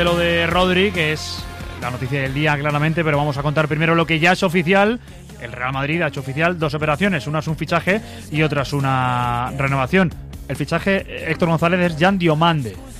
Lo de Rodri, que es la noticia del día claramente, pero vamos a contar primero lo que ya es oficial. El Real Madrid ha hecho oficial 2 operaciones, una es un fichaje y otra es una renovación. El fichaje Héctor González es Jan Diomande.